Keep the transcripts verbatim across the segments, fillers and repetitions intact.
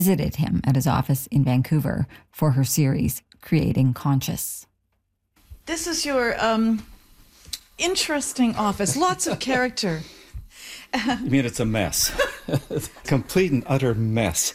visited him at his office in Vancouver for her series, Creating Conscious. This is your um, interesting office. Lots of character. You mean it's a mess? Complete and utter mess.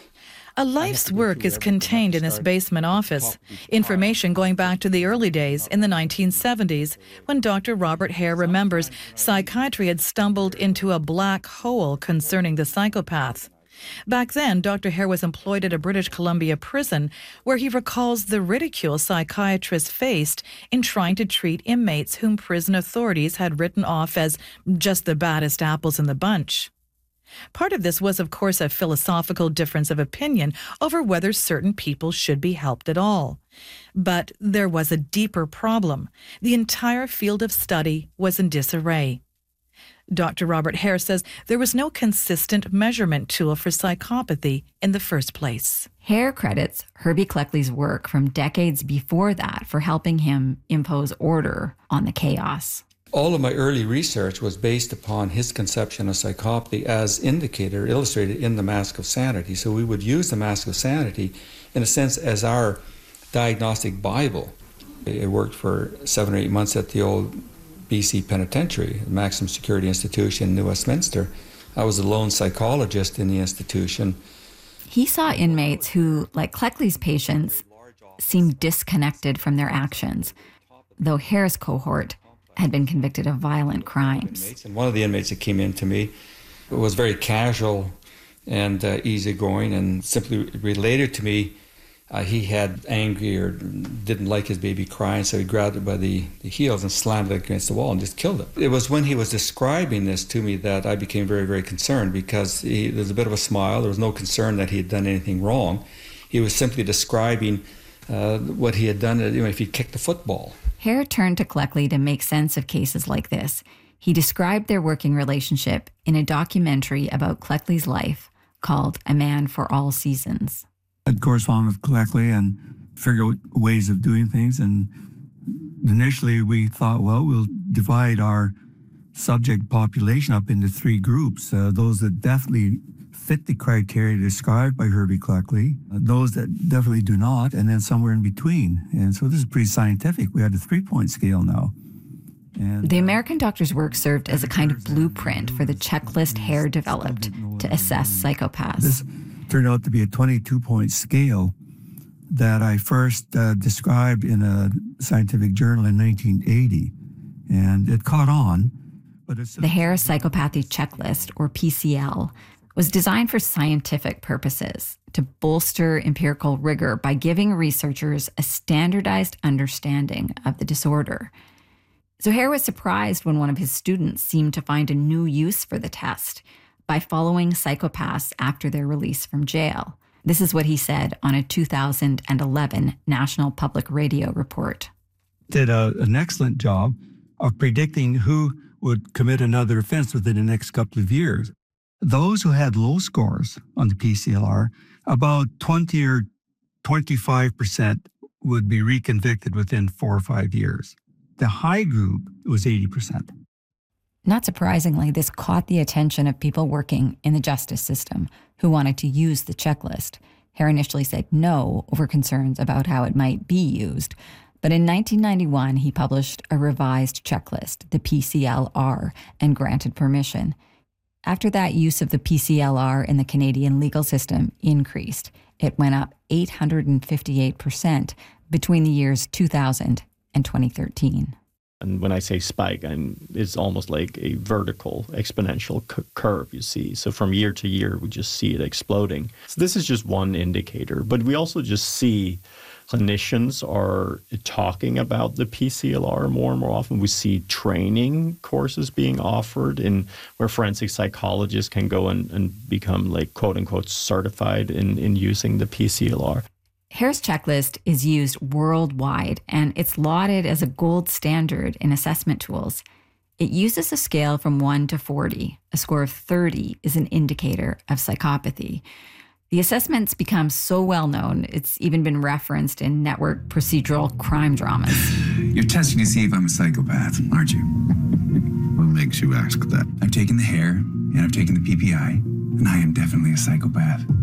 A life's work is contained in this basement office. Information going back to the early days in the nineteen seventies, when Doctor Robert Hare remembers psychiatry had stumbled into a black hole concerning the psychopath. Back then, Doctor Hare was employed at a British Columbia prison where he recalls the ridicule psychiatrists faced in trying to treat inmates whom prison authorities had written off as just the baddest apples in the bunch. Part of this was, of course, a philosophical difference of opinion over whether certain people should be helped at all. But there was a deeper problem. The entire field of study was in disarray. Doctor Robert Hare says there was no consistent measurement tool for psychopathy in the first place. Hare credits Herbie Cleckley's work from decades before that for helping him impose order on the chaos. All of my early research was based upon his conception of psychopathy as indicated or illustrated in The Mask of Sanity. So we would use The Mask of Sanity, in a sense, as our diagnostic Bible. It worked for seven or eight months at the old B C Penitentiary, Maximum Security Institution in New Westminster. I was a lone psychologist in the institution. He saw inmates who, like Cleckley's patients, seemed disconnected from their actions, though Hare's cohort had been convicted of violent crimes. And one of the inmates that came in to me was very casual and uh, easygoing and simply related to me. Uh, he had angry or didn't like his baby crying, so he grabbed it by the, the heels and slammed it against the wall and just killed it. It was when he was describing this to me that I became very, very concerned, because he, there was a bit of a smile. There was no concern that he had done anything wrong. He was simply describing uh, what he had done, you know, if he kicked the football. Hare turned to Cleckley to make sense of cases like this. He described their working relationship in a documentary about Cleckley's life called A Man for All Seasons. I'd correspond with Cleckley and figure out ways of doing things. And initially we thought, well, we'll divide our subject population up into three groups. Uh, those that definitely fit the criteria described by Herbie Cleckley, uh, those that definitely do not, and then somewhere in between. And so this is pretty scientific. We had a three-point scale now. And, the American doctor's work served as a kind of blueprint for the checklist Hare developed to assess psychopaths. This turned out to be a twenty-two point scale that I first uh, described in a scientific journal in nineteen eighty, and it caught on. But it's the Hare Psychopathy Checklist, or P C L, was designed for scientific purposes, to bolster empirical rigor by giving researchers a standardized understanding of the disorder. So Hare was surprised when one of his students seemed to find a new use for the test by following psychopaths after their release from jail. This is what he said on a two thousand eleven National Public Radio report. Did a, an excellent job of predicting who would commit another offense within the next couple of years. Those who had low scores on the P C L R, about twenty or twenty-five percent would be reconvicted within four or five years. The high group was eighty percent. Not surprisingly, this caught the attention of people working in the justice system who wanted to use the checklist. Hare initially said no over concerns about how it might be used. But in nineteen ninety-one, he published a revised checklist, the P C L R, and granted permission. After that, use of the P C L R in the Canadian legal system increased. It went up eight hundred fifty-eight percent between the years two thousand and twenty thirteen. And when I say spike, I'm, it's almost like a vertical exponential c- curve, you see. So from year to year, we just see it exploding. So this is just one indicator. But we also just see clinicians are talking about the P C L R more and more often. We see training courses being offered in where forensic psychologists can go and, and become, like, quote unquote, certified in, in using the P C L R. Hare's checklist is used worldwide, and it's lauded as a gold standard in assessment tools. It uses a scale from one to forty. A score of thirty is an indicator of psychopathy. The assessment's become so well known, it's even been referenced in network procedural crime dramas. You're testing to see if I'm a psychopath, aren't you? What makes you ask that? I've taken the Hare, and I've taken the P P I, and I am definitely a psychopath.